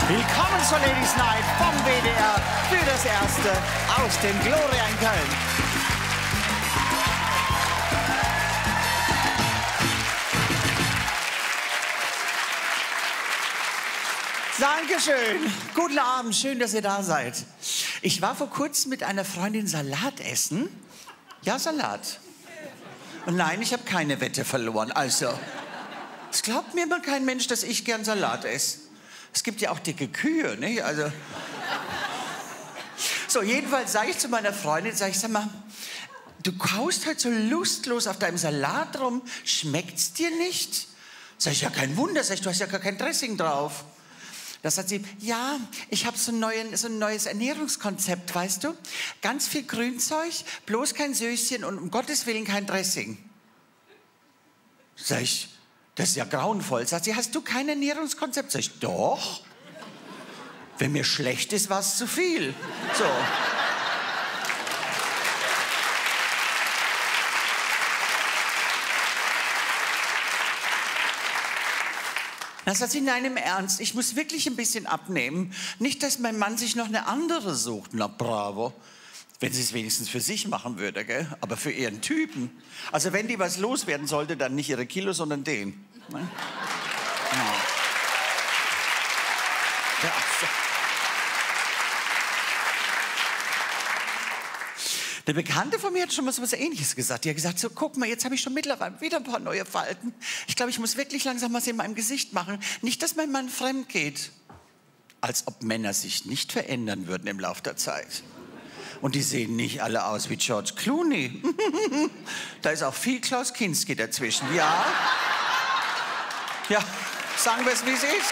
Willkommen zur Ladies Night vom WDR für das Erste aus dem Gloria in Köln. Dankeschön. Guten Abend, schön, dass ihr da seid. Ich war vor kurzem mit einer Freundin Salat essen. Ja, Salat. Und nein, ich habe keine Wette verloren. Also, es glaubt mir immer kein Mensch, dass ich gern Salat esse. Es gibt ja auch dicke Kühe, nicht? Also. So, jedenfalls sage ich zu meiner Freundin, sag mal, du kaust halt so lustlos auf deinem Salat rum, schmeckt's dir nicht? Sag ich, ja, kein Wunder, sag ich, du hast ja gar kein Dressing drauf. Da sagt sie, ja, ich habe so ein neues Ernährungskonzept, weißt du? Ganz viel Grünzeug, bloß kein Söschen und um Gottes Willen kein Dressing. Sag ich, das ist ja grauenvoll. Sagt sie, hast du kein Ernährungskonzept? Sag ich, doch. Wenn mir schlecht ist, war es zu viel. So. Dann sagt sie, nein, im Ernst, ich muss wirklich ein bisschen abnehmen. Nicht, dass mein Mann sich noch eine andere sucht. Na, bravo. Wenn sie es wenigstens für sich machen würde, gell? Aber für ihren Typen. Also wenn die was loswerden sollte, dann nicht ihre Kilo, sondern den. Ne? Ja. Ja, so. Eine Bekannte von mir hat schon mal so was Ähnliches gesagt. Die hat gesagt, so, guck mal, jetzt habe ich schon mittlerweile wieder ein paar neue Falten. Ich glaube, ich muss wirklich langsam was in meinem Gesicht machen. Nicht, dass mein Mann fremd geht. Als ob Männer sich nicht verändern würden im Laufe der Zeit. Und die sehen nicht alle aus wie George Clooney. Da ist auch viel Klaus Kinski dazwischen. Ja, ja, sagen wir es, wie es ist.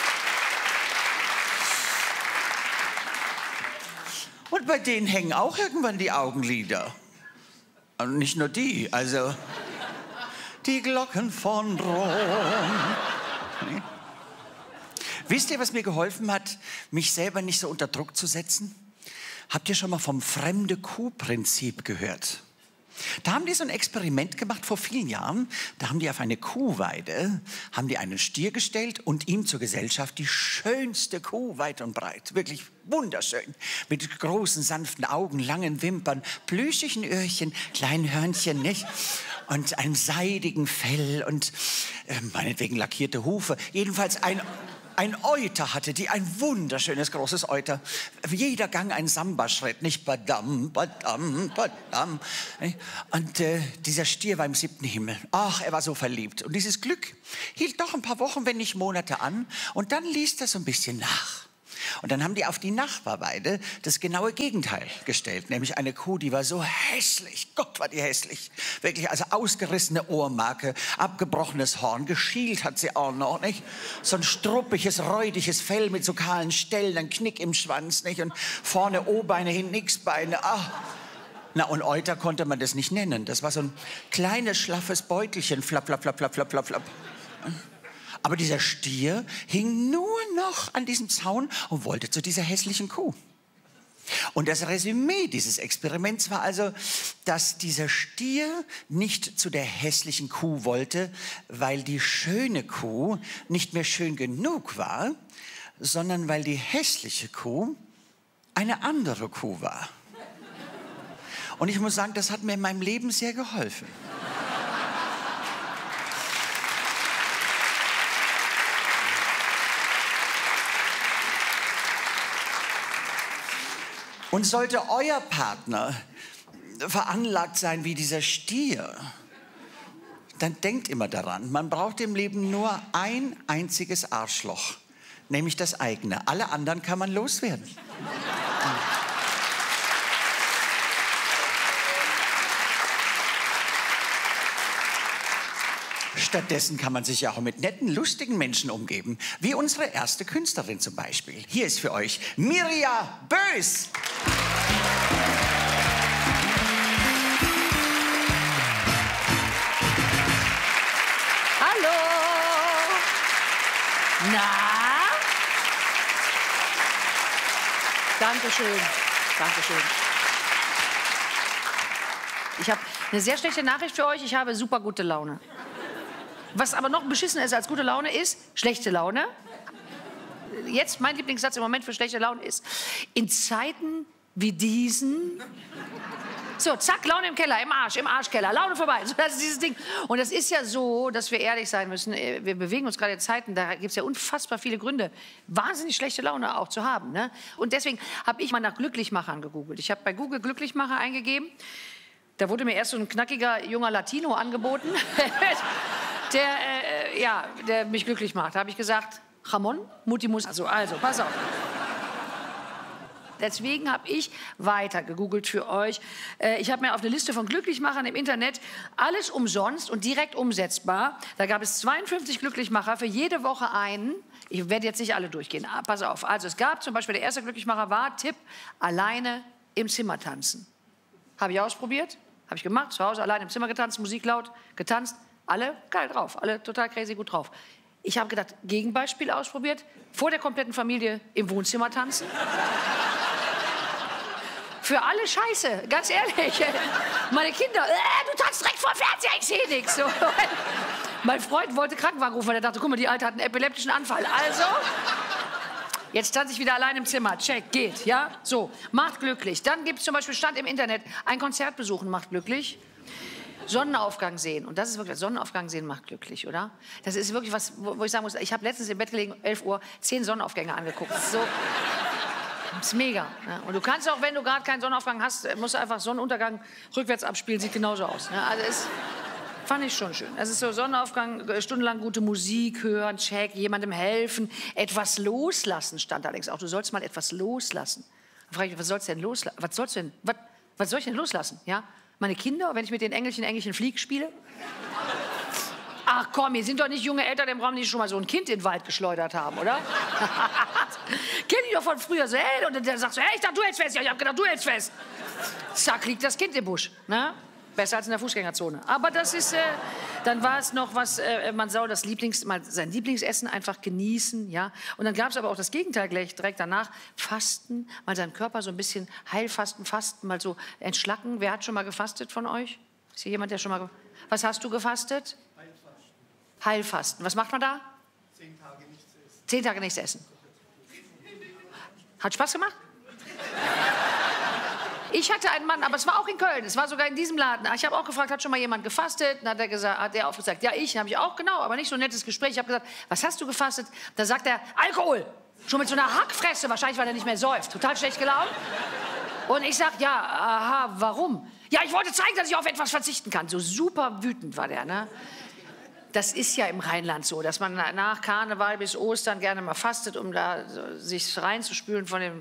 Und bei denen hängen auch irgendwann die Augenlider. Und nicht nur die, also die Glocken von Rom. Nee. Wisst ihr, was mir geholfen hat, mich selber nicht so unter Druck zu setzen? Habt ihr schon mal vom Fremde-Kuh-Prinzip gehört? Da haben die so ein Experiment gemacht vor vielen Jahren. Da haben die auf eine Kuhweide, haben die einen Stier gestellt und ihm zur Gesellschaft die schönste Kuh weit und breit. Wirklich wunderschön. Mit großen, sanften Augen, langen Wimpern, plüschigen Öhrchen, kleinen Hörnchen, nicht? Und einem seidigen Fell und meinetwegen lackierte Hufe. Jedenfalls ein Euter hatte die, ein wunderschönes großes Euter. Jeder Gang ein Samba-Schritt, nicht badam, badam, badam. Und dieser Stier war im 7. Himmel. Ach, er war so verliebt. Und dieses Glück hielt doch ein paar Wochen, wenn nicht Monate an. Und dann ließ das so ein bisschen nach. Und dann haben die auf die Nachbarweide das genaue Gegenteil gestellt. Nämlich eine Kuh, die war so hässlich. Gott, war die hässlich. Wirklich, also ausgerissene Ohrmarke, abgebrochenes Horn, geschielt hat sie auch noch, nicht? So ein struppiges, räudiges Fell mit so kahlen Stellen, ein Knick im Schwanz, nicht? Und vorne O-Beine, hinten X-Beine. Ach. Na, und Euter konnte man das nicht nennen. Das war so ein kleines, schlaffes Beutelchen. Flapp, flapp, flapp, flapp, flapp, flapp, flapp. Aber dieser Stier hing nur noch an diesem Zaun und wollte zu dieser hässlichen Kuh. Und das Resümee dieses Experiments war also, dass dieser Stier nicht zu der hässlichen Kuh wollte, weil die schöne Kuh nicht mehr schön genug war, sondern weil die hässliche Kuh eine andere Kuh war. Und ich muss sagen, das hat mir in meinem Leben sehr geholfen. Und sollte euer Partner veranlagt sein wie dieser Stier, dann denkt immer daran, man braucht im Leben nur ein einziges Arschloch, nämlich das eigene. Alle anderen kann man loswerden. Stattdessen kann man sich ja auch mit netten, lustigen Menschen umgeben, wie unsere erste Künstlerin zum Beispiel. Hier ist für euch Mirja Bös. Hallo. Na? Dankeschön. Dankeschön. Ich habe eine sehr schlechte Nachricht für euch. Ich habe super gute Laune. Was aber noch beschissener ist als gute Laune, ist schlechte Laune. jetzt mein Lieblingssatz im Moment für schlechte Laune ist, in Zeiten wie diesen... So, zack, Laune im Keller, im Arschkeller, Laune vorbei. So, das ist dieses Ding. Und das ist ja so, dass wir ehrlich sein müssen. Wir bewegen uns gerade in Zeiten, da gibt es ja unfassbar viele Gründe, wahnsinnig schlechte Laune auch zu haben. Ne? Und deswegen habe ich mal nach Glücklichmachern gegoogelt. Ich habe bei Google Glücklichmacher eingegeben. Da wurde mir erst so ein knackiger junger Latino angeboten, der mich glücklich macht. Da habe ich gesagt, Ramon, Mutti muss. Also, pass auf. Deswegen habe ich weiter gegoogelt für euch. Ich habe mir auf eine Liste von Glücklichmachern im Internet alles umsonst und direkt umsetzbar. Da gab es 52 Glücklichmacher, für jede Woche einen. Ich werde jetzt nicht alle durchgehen. Pass auf. Also es gab zum Beispiel, der erste Glücklichmacher war, Tipp, alleine im Zimmer tanzen. Habe ich ausprobiert, habe ich gemacht, zu Hause alleine im Zimmer getanzt, Musik laut, getanzt. Alle geil drauf, alle total crazy gut drauf. Ich habe gedacht, Gegenbeispiel ausprobiert, vor der kompletten Familie im Wohnzimmer tanzen. Für alle Scheiße, ganz ehrlich. Meine Kinder, du tanzt direkt vor dem Fernseher, ich sehe nichts. So. Mein Freund wollte Krankenwagen rufen, weil er dachte, guck mal, die Alte hat einen epileptischen Anfall. Also, jetzt tanze ich wieder allein im Zimmer. Check, geht, ja? So, macht glücklich. Dann gibt es zum Beispiel, stand im Internet, ein Konzert besuchen macht glücklich. Sonnenaufgang sehen. Und das ist wirklich, Sonnenaufgang sehen macht glücklich, oder? Das ist wirklich was, wo ich sagen muss, ich habe letztens im Bett gelegen, 11 Uhr, 10 Sonnenaufgänge angeguckt. Das ist so... Das ist mega. Ja. Und du kannst auch, wenn du gerade keinen Sonnenaufgang hast, musst du einfach Sonnenuntergang rückwärts abspielen, sieht genauso aus. Ja, also fand ich schon schön. Es ist so Sonnenaufgang, stundenlang gute Musik hören, check, jemandem helfen, etwas loslassen stand allerdings auch. Du sollst mal etwas loslassen. Dann frage ich mich, was sollst du denn loslassen? Was soll ich denn loslassen? Ja? Meine Kinder, wenn ich mit den Engelchen Flieg spiele? Ach komm, hier sind doch nicht junge Eltern im Raum, die schon mal so ein Kind in den Wald geschleudert haben, oder? Kenn ich doch von früher so, hey, und der sagt so, hey, ich dachte, du hältst fest. Ja, ich hab gedacht, du hältst fest. Zack, liegt das Kind im Busch. Ne? Besser als in der Fußgängerzone. Aber das ist, dann war es noch was, man soll das sein Lieblingsessen einfach genießen, ja. Und dann gab es aber auch das Gegenteil gleich direkt danach, Fasten, mal seinen Körper so ein bisschen Heilfasten, mal so entschlacken. Wer hat schon mal gefastet von euch? Ist hier jemand, der schon mal, was hast du gefastet? Heilfasten. Was macht man da? 10 Tage nichts essen. 10 Tage nichts essen. Hat Spaß gemacht? Ich hatte einen Mann, aber es war auch in Köln, es war sogar in diesem Laden. Ich habe auch gefragt, hat schon mal jemand gefastet? Dann hat er aufgesagt, ja, ich. Dann habe ich auch, genau, aber nicht so ein nettes Gespräch. Ich habe gesagt, was hast du gefastet? Da sagt er, Alkohol. Schon mit so einer Hackfresse, wahrscheinlich, weil er nicht mehr säuft. Total schlecht gelaunt. Und ich sag, ja, aha, warum? Ja, ich wollte zeigen, dass ich auf etwas verzichten kann. So super wütend war der, ne? Das ist ja im Rheinland so, dass man nach Karneval bis Ostern gerne mal fastet, um da sich reinzuspülen von dem